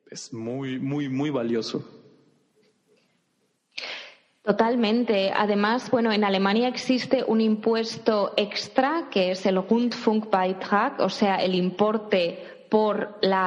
es muy, muy, muy valioso. Totalmente. Además, bueno, en Alemania existe un impuesto extra que es el Rundfunkbeitrag, o sea, el importe por la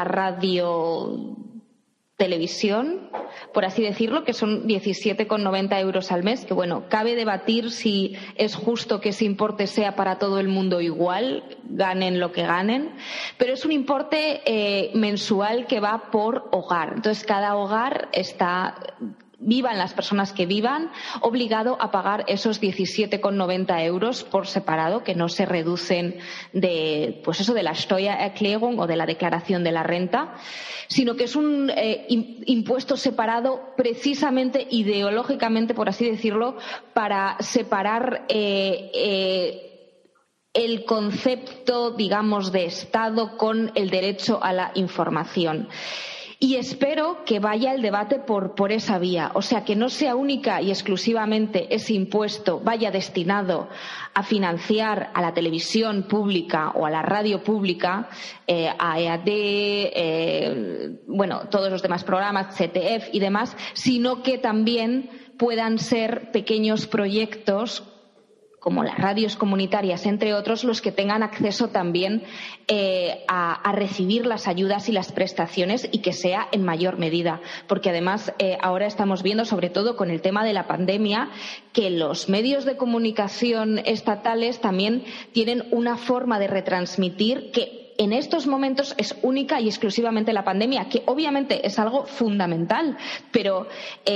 radiotelevisión, por así decirlo, que son 17,90 euros al mes, que bueno, cabe debatir si es justo que ese importe sea para todo el mundo igual, ganen lo que ganen, pero es un importe mensual que va por hogar. Entonces, cada hogar vivan las personas que vivan, obligado a pagar esos 17,90 euros por separado, que no se reducen de la Steuererklärung o de la declaración de la renta, sino que es un impuesto separado precisamente ideológicamente, por así decirlo, para separar el concepto, digamos, de Estado con el derecho a la información. Y espero que vaya el debate por esa vía, o sea, que no sea única y exclusivamente ese impuesto vaya destinado a financiar a la televisión pública o a la radio pública, a EAD, todos los demás programas, ZDF y demás, sino que también puedan ser pequeños proyectos como las radios comunitarias, entre otros, los que tengan acceso también a recibir las ayudas y las prestaciones, y que sea en mayor medida. Porque además ahora estamos viendo, sobre todo con el tema de la pandemia, que los medios de comunicación estatales también tienen una forma de retransmitir que en estos momentos es única y exclusivamente la pandemia, que obviamente es algo fundamental, pero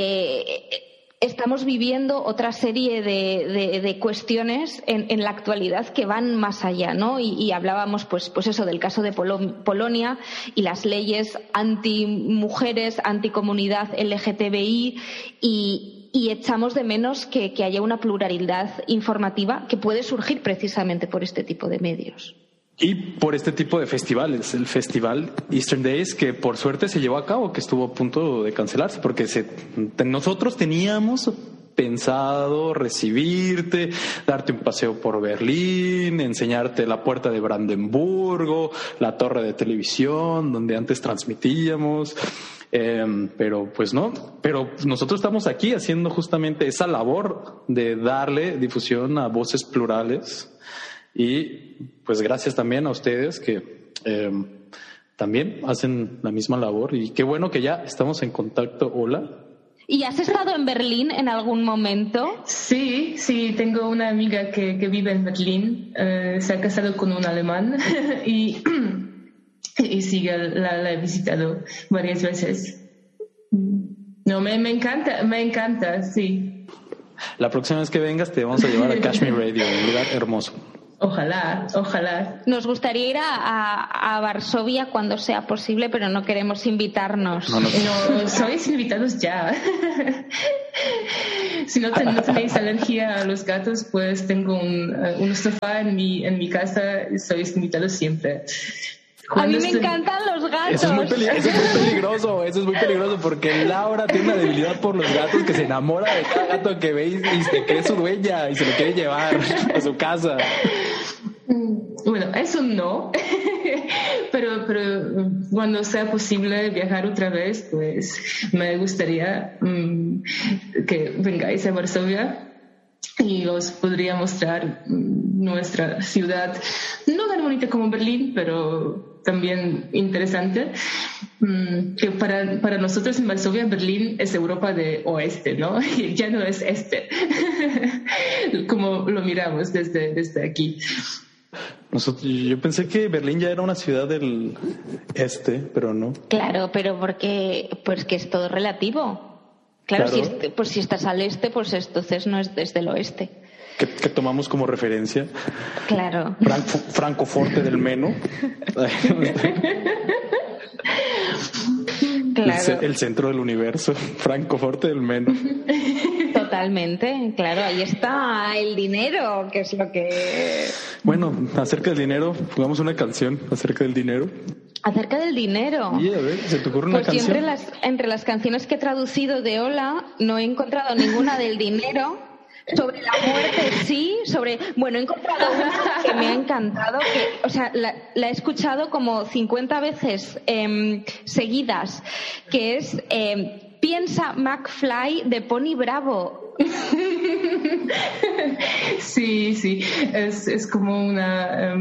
estamos viviendo otra serie de cuestiones en la actualidad que van más allá, ¿no? Y hablábamos, pues eso, del caso de Polonia y las leyes anti-mujeres, anti-comunidad LGTBI, y echamos de menos que haya una pluralidad informativa que puede surgir precisamente por este tipo de medios. Y por este tipo de festivales, el festival Eastern Days, que por suerte se llevó a cabo, que estuvo a punto de cancelarse, porque nosotros teníamos pensado recibirte, darte un paseo por Berlín, enseñarte la puerta de Brandenburgo, la torre de televisión donde antes transmitíamos, pero pues no, pero nosotros estamos aquí haciendo justamente esa labor de darle difusión a voces plurales. Y pues gracias también a ustedes que también hacen la misma labor, y qué bueno que ya estamos en contacto. Hola. ¿Y has estado en Berlín en algún momento? Sí, tengo una amiga que vive en Berlín, se ha casado con un alemán y sí, la he visitado varias veces. No, me encanta, sí. La próxima vez que vengas te vamos a llevar a Kashmir Radio, un lugar hermoso. Ojalá. Nos gustaría ir a Varsovia cuando sea posible, pero no queremos invitarnos. No, sois invitados ya. Si no tenéis alergia a los gatos, pues tengo un sofá en mi casa, sois invitados siempre. A mí me encantan los gatos. Eso es muy peligroso porque Laura tiene una debilidad por los gatos, que se enamora de cada gato que ve y se cree su dueña y se lo quiere llevar a su casa. Bueno, eso no, pero cuando sea posible viajar otra vez, pues me gustaría que vengáis a Varsovia y os podría mostrar nuestra ciudad, no tan bonita como Berlín, pero también interesante, que para nosotros en Varsovia, Berlín es Europa de oeste, ¿no? Ya no es este, como lo miramos desde aquí. Yo pensé que Berlín ya era una ciudad del este, pero no. Claro, pero porque que es todo relativo. Claro. Si estás al este, pues entonces no es desde el oeste. Que tomamos como referencia. Claro. Francoforte del Meno. Claro. El centro del universo. Francoforte del Meno. Totalmente, claro, ahí está el dinero, que es lo que... Bueno, acerca del dinero, jugamos una canción acerca del dinero. Acerca del dinero. Y a ver, ¿se te ocurre una canción? Entre las canciones que he traducido de Hola, no he encontrado ninguna del dinero, Sobre la muerte, sí. Bueno, he encontrado una que me ha encantado, que, o sea, la he escuchado como 50 veces seguidas, que es Piensa McFly de Pony Bravo. Sí, es como una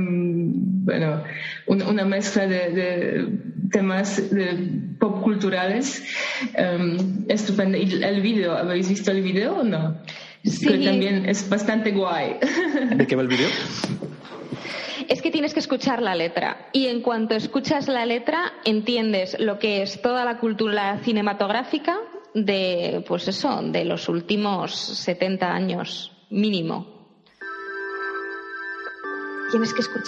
mezcla de temas pop culturales estupendo. ¿Y el video? ¿Habéis visto el video o no? Sí. Que también es bastante guay. ¿De qué va el video? Es que tienes que escuchar la letra, y en cuanto escuchas la letra entiendes lo que es toda la cultura cinematográfica de, pues eso, de los últimos 70 años mínimo. Tienes que escuchar.